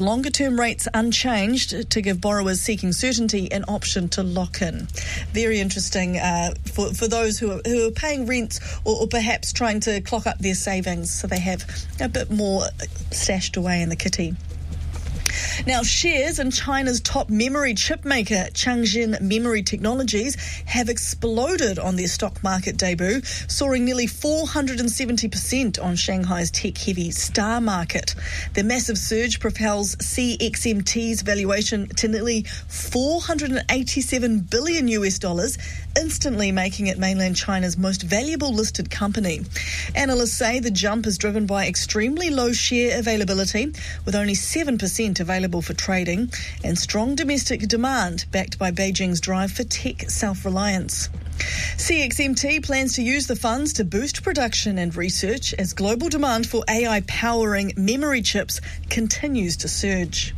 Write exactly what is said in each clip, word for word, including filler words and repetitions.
Longer-term rates unchanged to give borrowers seeking certainty an option to lock in. Very interesting uh, for, for those who are, who are paying rents or, or perhaps trying to clock up their savings so they have a bit more stashed away in the kitty. Now, shares in China's top memory chip maker, Changxin Memory Technologies, have exploded on their stock market debut, soaring nearly four hundred seventy percent on Shanghai's tech-heavy Star Market. The massive surge propels C X M T's valuation to nearly four hundred eighty-seven billion U S dollars, instantly making it mainland China's most valuable listed company. Analysts say the jump is driven by extremely low share availability, with only seven percent available for trading, and strong domestic demand backed by Beijing's drive for tech self-reliance. C X M T plans to use the funds to boost production and research as global demand for A I powering memory chips continues to surge.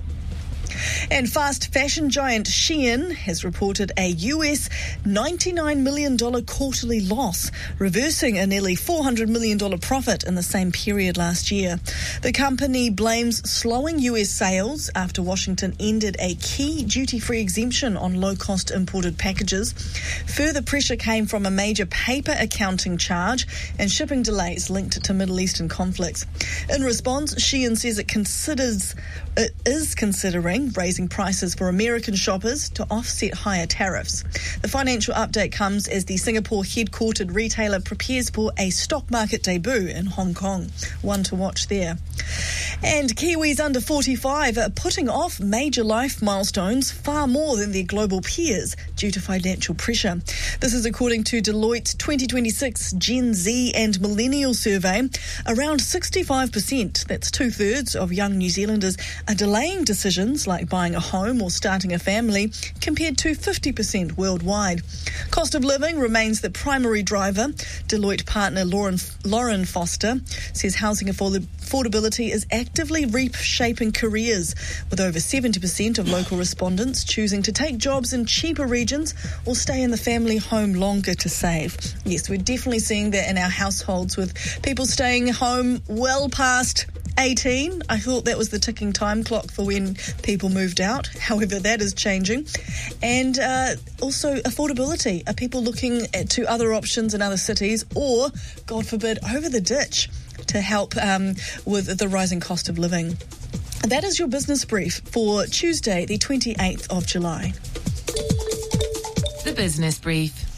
And fast fashion giant Shein has reported a U S ninety-nine million dollars quarterly loss, reversing a nearly four hundred million dollars profit in the same period last year. The company blames slowing U S sales after Washington ended a key duty-free exemption on low-cost imported packages. Further pressure came from a major paper accounting charge and shipping delays linked to Middle Eastern conflicts. In response, Shein says it considers it is considering raising prices for American shoppers to offset higher tariffs. The financial update comes as the Singapore-headquartered retailer prepares for a stock market debut in Hong Kong. One to watch there. And Kiwis under forty-five are putting off major life milestones far more than their global peers due to financial pressure. This is according to Deloitte's twenty twenty-six Gen Z and Millennial survey. Around sixty-five percent, that's two-thirds of young New Zealanders, are delaying decisions like buying a home or starting a family, compared to fifty percent worldwide. Cost of living remains the primary driver. Deloitte partner Lauren, Lauren Foster says housing affordability is actively reshaping careers, with over seventy percent of local respondents choosing to take jobs in cheaper regions or stay in the family home longer to save. Yes, we're definitely seeing that in our households, with people staying home well past eighteen. I thought that was the ticking time clock for when people moved out. However, that is changing. And uh, also affordability. Are people looking at, to other options in other cities or, God forbid, over the ditch to help um, with the rising cost of living? That is your business brief for Tuesday, the twenty-eighth of July. The Business Brief.